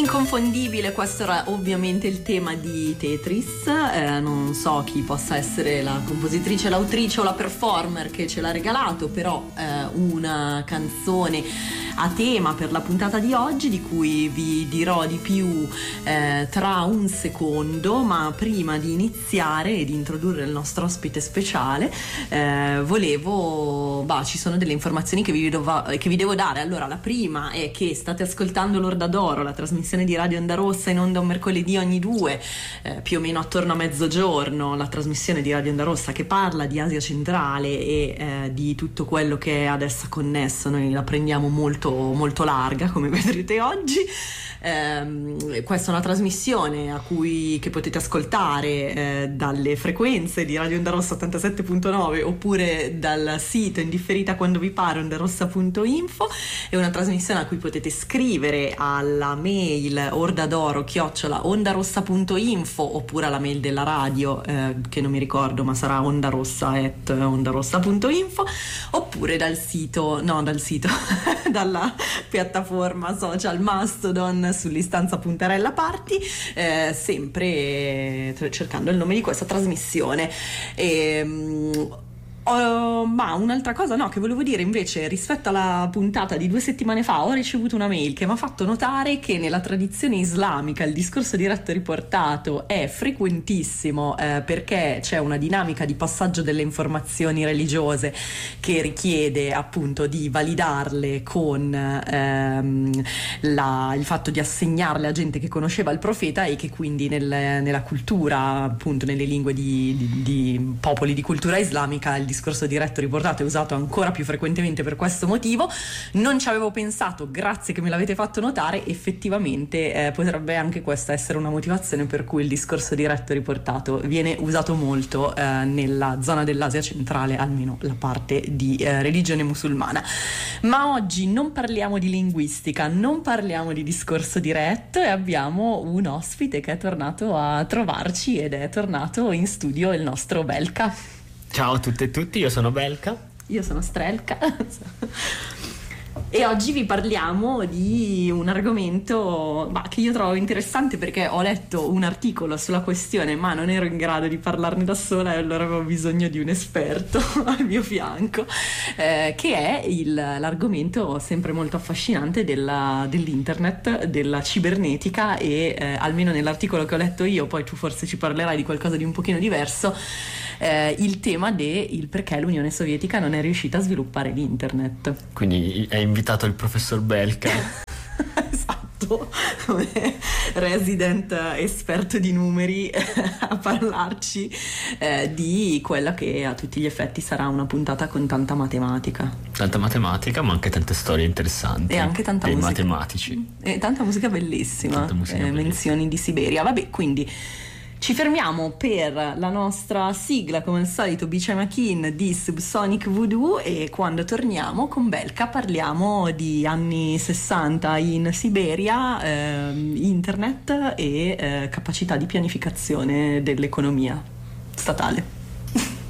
Inconfondibile, questo era ovviamente il tema di Tetris. Non so chi possa essere la compositrice, l'autrice o la performer che ce l'ha regalato, però una canzone a tema per la puntata di oggi, di cui vi dirò di più tra un secondo. Ma prima di iniziare e di introdurre il nostro ospite speciale, ci sono delle informazioni che vi devo dare. Allora, la prima è che state ascoltando l'Orda d'Oro, la trasmissione di Radio Onda Rossa, in onda un mercoledì ogni due, più o meno attorno a mezzogiorno, la trasmissione di Radio Onda Rossa che parla di Asia centrale e di tutto quello che è ad essa connesso. Noi la prendiamo molto, molto larga, come vedrete oggi. Questa è una trasmissione che potete ascoltare dalle frequenze di Radio Onda Rossa 87.9 oppure dal sito indifferita quando vi pare ondarossa.info. È una trasmissione a cui potete scrivere alla mail ordadoro@ondarossa.info oppure alla mail della radio che non mi ricordo, ma sarà ondarossa@ondarossa.info, oppure dal sito dalla piattaforma social Mastodon sull'istanza Puntarella Party, sempre cercando il nome di questa trasmissione. Ma un'altra cosa che volevo dire invece, rispetto alla puntata di 2 settimane fa, ho ricevuto una mail che mi ha fatto notare che nella tradizione islamica il discorso diretto e riportato è frequentissimo, perché c'è una dinamica di passaggio delle informazioni religiose che richiede appunto di validarle con il fatto di assegnarle a gente che conosceva il profeta, e che quindi nella cultura, appunto nelle lingue di popoli di cultura islamica, il discorso diretto riportato è usato ancora più frequentemente per questo motivo. Non ci avevo pensato, grazie che me l'avete fatto notare. Effettivamente potrebbe anche questa essere una motivazione per cui il discorso diretto riportato viene usato molto nella zona dell'Asia centrale, almeno la parte di religione musulmana. Ma oggi non parliamo di linguistica, non parliamo di discorso diretto, e abbiamo un ospite che è tornato a trovarci, ed è tornato in studio il nostro Belka. Ciao a tutte e tutti, io sono Belka. Io sono Strelka. E oggi vi parliamo di un argomento che io trovo interessante, perché ho letto un articolo sulla questione ma non ero in grado di parlarne da sola, e allora avevo bisogno di un esperto al mio fianco, che è l'argomento sempre molto affascinante dell'internet, della cibernetica, e almeno nell'articolo che ho letto io, poi tu forse ci parlerai di qualcosa di un pochino diverso, il tema del perché l'Unione Sovietica non è riuscita a sviluppare l'internet. Quindi hai invitato il professor Belka. Esatto, come resident esperto di numeri, a parlarci di quella che a tutti gli effetti sarà una puntata con tanta matematica. Tanta matematica, ma anche tante storie interessanti. E anche tanta musica. Matematici. E tanta musica bellissima. Menzioni di Siberia. Vabbè, quindi ci fermiamo per la nostra sigla, come al solito, Bicham Akin di Subsonic Voodoo, e quando torniamo con Belka parliamo di anni 60 in Siberia, internet e capacità di pianificazione dell'economia statale.